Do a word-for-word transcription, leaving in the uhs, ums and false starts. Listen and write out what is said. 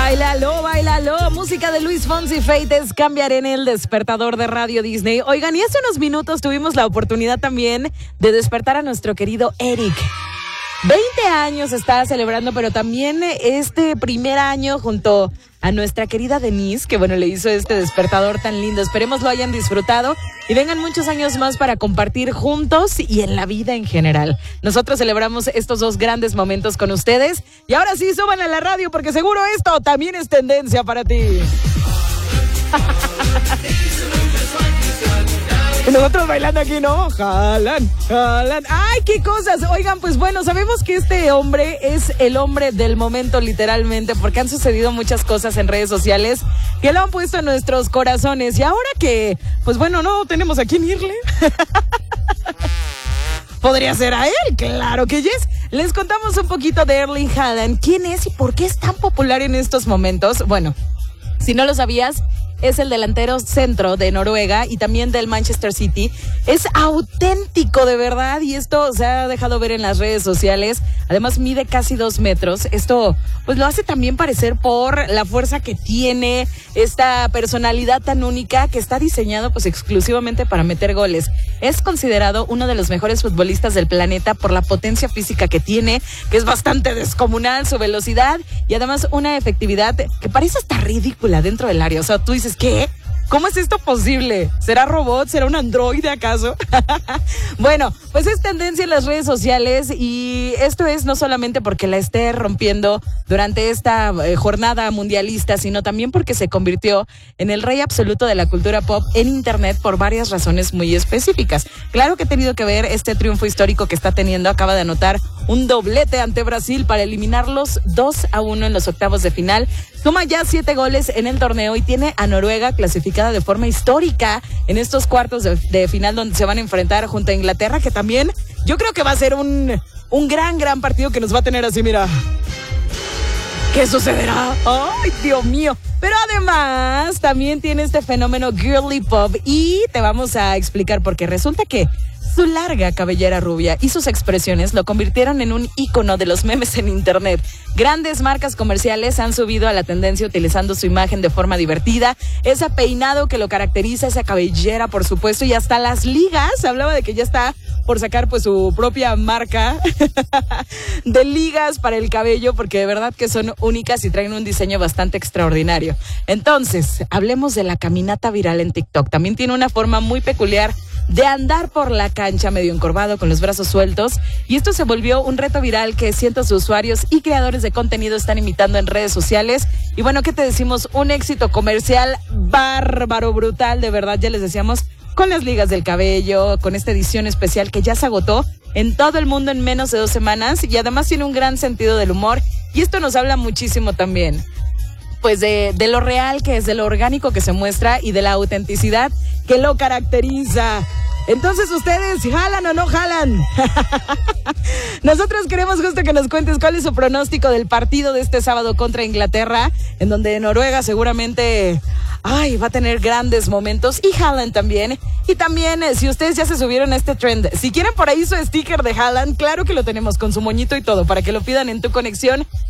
Bailalo, bailalo. Música de Luis Fonsi, Feites, Cambiar en el despertador de Radio Disney. Oigan, y hace unos minutos tuvimos la oportunidad también de despertar a nuestro querido Eric. veinte años está celebrando, pero también este primer año junto a nuestra querida Denise, que bueno, le hizo este despertador tan lindo. Esperemos lo hayan disfrutado y vengan muchos años más para compartir juntos y en la vida en general. Nosotros celebramos estos dos grandes momentos con ustedes. Y ahora sí, suban a la radio porque seguro esto también es tendencia para ti. Y nosotros bailando aquí, ¿no? Jalan, jalan. ¡Ay, qué cosas! Oigan, pues bueno, sabemos que este hombre es el hombre del momento, literalmente, porque han sucedido muchas cosas en redes sociales que lo han puesto en nuestros corazones. Y ahora que, pues bueno, no tenemos a quién irle. ¿Podría ser a él? ¡Claro que yes! Les contamos un poquito de Erling Haaland. ¿Quién es y por qué es tan popular en estos momentos? Bueno, si no lo sabías, es el delantero centro de Noruega y también del Manchester City. Es auténtico, de verdad, y esto se ha dejado ver en las redes sociales. Además, mide casi dos metros. Esto, pues, lo hace también parecer por la fuerza que tiene, esta personalidad tan única que está diseñado, pues, exclusivamente para meter goles. Es considerado uno de los mejores futbolistas del planeta por la potencia física que tiene, que es bastante descomunal, su velocidad y además una efectividad que parece hasta ridícula dentro del área. O sea, tú dices, ¿qué? ¿Cómo es esto posible? ¿Será robot? ¿Será un androide acaso? Bueno, pues es tendencia en las redes sociales y esto es no solamente porque la esté rompiendo durante esta eh, jornada mundialista, sino también porque se convirtió en el rey absoluto de la cultura pop en internet por varias razones muy específicas. Claro que ha tenido que ver este triunfo histórico que está teniendo. Acaba de anotar un doblete ante Brasil para eliminarlos dos a uno en los octavos de final. Suma ya siete goles en el torneo y tiene a Noruega clasificada de forma histórica en estos cuartos de, de final donde se van a enfrentar junto a Inglaterra, que también yo creo que va a ser un, un gran, gran partido que nos va a tener así, mira. ¿Qué sucederá? ¡Ay, Dios mío! Pero además también tiene este fenómeno girly pop y te vamos a explicar por qué. Resulta que su larga cabellera rubia y sus expresiones lo convirtieron en un ícono de los memes en internet. Grandes marcas comerciales han subido a la tendencia utilizando su imagen de forma divertida, ese peinado que lo caracteriza, esa cabellera, por supuesto, y hasta las ligas. Hablaba de que ya está por sacar pues su propia marca de ligas para el cabello, porque de verdad que son únicas y traen un diseño bastante extraordinario. Entonces, hablemos de la caminata viral en TikTok. También tiene una forma muy peculiar de andar por la cancha medio encorvado con los brazos sueltos, y esto se volvió un reto viral que cientos de usuarios y creadores de contenido están imitando en redes sociales. Y bueno, ¿qué te decimos? Un éxito comercial bárbaro, brutal, de verdad, ya les decíamos, con las ligas del cabello, con esta edición especial que ya se agotó en todo el mundo en menos de dos semanas y además tiene un gran sentido del humor, y esto nos habla muchísimo también pues de, de lo real que es, de lo orgánico que se muestra y de la autenticidad que lo caracteriza. Entonces, ¿ustedes jalan o no jalan? Nosotros queremos justo que nos cuentes cuál es su pronóstico del partido de este sábado contra Inglaterra, en donde Noruega seguramente ay, va a tener grandes momentos, y Haaland también. Y también, eh, si ustedes ya se subieron a este trend, si quieren por ahí su sticker de Haaland, claro que lo tenemos con su moñito y todo, para que lo pidan en tu conexión